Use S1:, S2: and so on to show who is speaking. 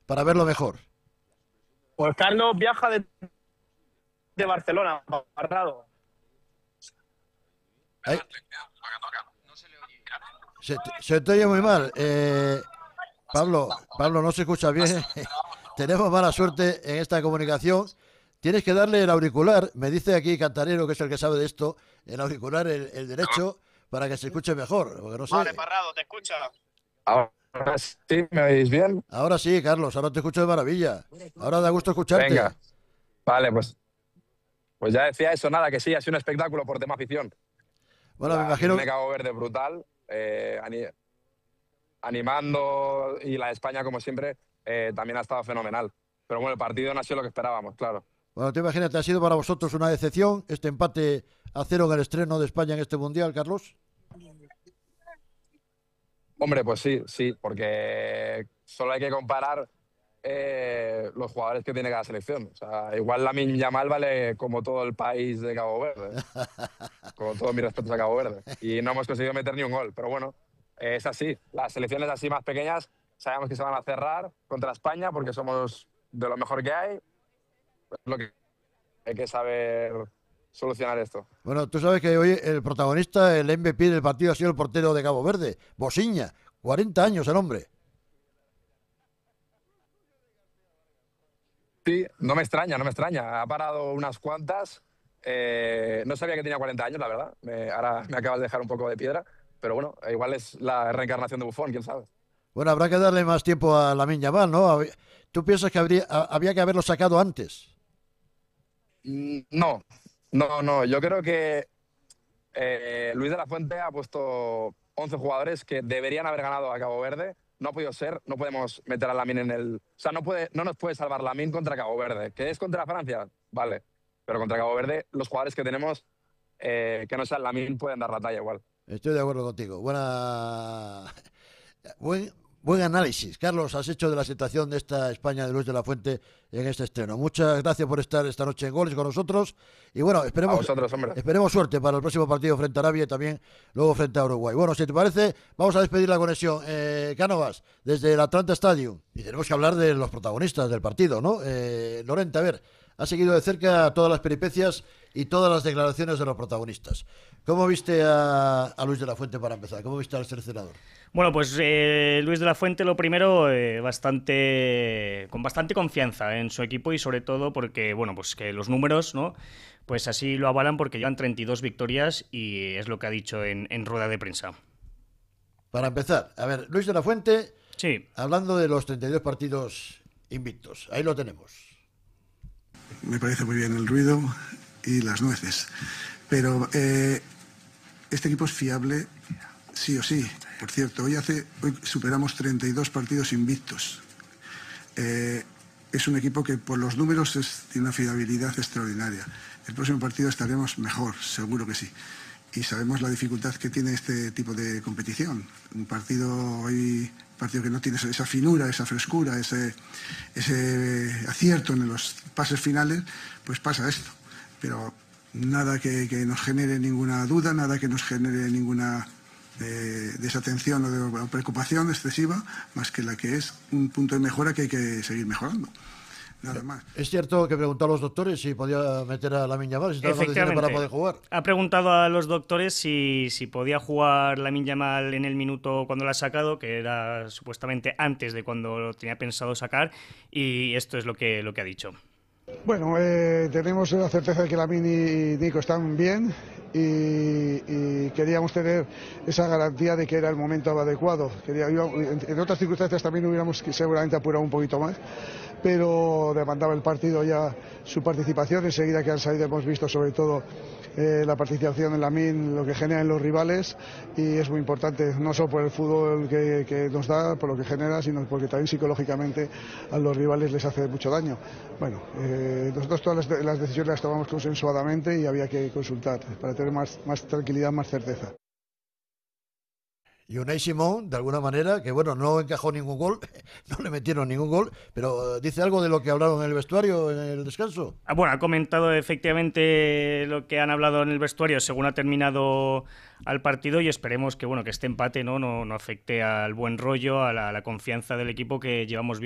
S1: para verlo mejor.
S2: Pues Carlos viaja de Barcelona, Parrado.
S1: Ahí. Se te oye muy mal. Pablo, no se escucha bien. Tenemos mala suerte en esta comunicación. Tienes que darle el auricular, me dice aquí Cantarero, que es el que sabe de esto, el auricular, el derecho, para que se escuche mejor, porque no sé.
S2: Vale, Parrado, ¿te escucha?
S3: Ahora sí, ¿me oís bien?
S1: Ahora sí, Carlos, ahora te escucho de maravilla. Ahora da gusto escucharte.
S3: Venga, vale, pues ya decía eso, nada, que sí, ha sido un espectáculo por tema afición.
S1: Bueno, me
S3: La
S1: imagino.
S3: afición de Cabo Verde brutal, animando, y la de España, como siempre, también ha estado fenomenal. Pero bueno, el partido no ha sido lo que esperábamos, claro.
S1: Bueno, te imaginas, ¿ha sido para vosotros una decepción este empate a 0 en el estreno de España en este Mundial, Carlos?
S3: Hombre, pues sí, porque solo hay que comparar los jugadores que tiene cada selección. O sea, igual Lamine Yamal vale como todo el país de Cabo Verde, con todos mis respetos a Cabo Verde. Y no hemos conseguido meter ni un gol, pero bueno, es así. Las selecciones así más pequeñas sabemos que se van a cerrar contra España porque somos de lo mejor que hay. Es lo que hay que saber solucionar esto.
S1: Bueno, tú sabes que hoy el protagonista, el MVP del partido, ha sido el portero de Cabo Verde, Bosiña, 40 años el hombre.
S3: Sí, no me extraña. Ha parado unas cuantas. No sabía que tenía 40 años, la verdad. Ahora me acabas de dejar un poco de piedra. Pero bueno, igual es la reencarnación de Buffon, quién sabe.
S1: Bueno, habrá que darle más tiempo a Lamine Yamal, ¿no? ¿Tú piensas que había que haberlo sacado antes?
S3: No. Yo creo que Luis de la Fuente ha puesto 11 jugadores que deberían haber ganado a Cabo Verde. No ha podido ser, no podemos meter a Lamine en el... O sea, no nos puede salvar Lamine contra Cabo Verde. ¿Que es contra Francia? Vale. Pero contra Cabo Verde, los jugadores que tenemos, que no sean Lamine, pueden dar la talla igual.
S1: Estoy de acuerdo contigo. Buen análisis, Carlos, has hecho de la situación de esta España de Luis de la Fuente en este estreno. Muchas gracias por estar esta noche en Goles con nosotros. Y bueno, esperemos suerte para el próximo partido frente a Arabia y también luego frente a Uruguay. Bueno, si te parece, vamos a despedir la conexión. Cánovas, desde el Atlanta Stadium. Y tenemos que hablar de los protagonistas del partido, ¿no? Lorente, a ver, ha seguido de cerca todas las peripecias y todas las declaraciones de los protagonistas. ¿Cómo viste a Luis de la Fuente para empezar? ¿Cómo viste al seleccionador?
S4: Bueno, pues Luis de la Fuente, lo primero, con bastante confianza en su equipo y sobre todo porque, bueno, pues que los números, ¿no? Pues así lo avalan porque llevan 32 victorias y es lo que ha dicho en rueda de prensa.
S1: Para empezar, a ver, Luis de la Fuente,
S4: sí,
S1: hablando de los 32 partidos invictos, ahí lo tenemos.
S5: Me parece muy bien el ruido y las nueces, pero este equipo es fiable sí o sí. Por cierto, hoy superamos 32 partidos invictos. Es un equipo que por los números tiene una fiabilidad extraordinaria. El próximo partido estaremos mejor, seguro que sí. Y sabemos la dificultad que tiene este tipo de competición. Un partido que no tiene esa finura, esa frescura, ese acierto en los pases finales, pues pasa esto. Pero nada que nos genere ninguna duda, nada que nos genere ninguna desatención o de preocupación excesiva, más que la que es un punto de mejora que hay que seguir mejorando. Nada más.
S1: Es cierto que preguntó a los doctores si podía meter a Lamine Yamal, si estaba en condiciones para poder jugar.
S4: Ha preguntado a los doctores si podía jugar Lamine Yamal en el minuto cuando lo ha sacado, que era supuestamente antes de cuando lo tenía pensado sacar, y esto es lo que ha dicho.
S6: Bueno, tenemos la certeza de que Lamine y Nico están bien y queríamos tener esa garantía de que era el momento adecuado. En otras circunstancias también hubiéramos seguramente apurado un poquito más, pero demandaba el partido ya su participación. Enseguida que han salido hemos visto sobre todo la participación en Lamine, lo que genera en los rivales, y es muy importante, no solo por el fútbol que nos da, por lo que genera, sino porque también psicológicamente a los rivales les hace mucho daño. Bueno, nosotros todas las decisiones las tomamos consensuadamente y había que consultar para tener más tranquilidad, más certeza.
S1: Y Unai Simón, de alguna manera, que bueno, no encajó ningún gol, no le metieron ningún gol, pero dice algo de lo que hablaron en el vestuario, en el descanso.
S4: Bueno, ha comentado efectivamente lo que han hablado en el vestuario según ha terminado al partido, y esperemos que este empate no afecte al buen rollo, a la confianza del equipo que llevamos bien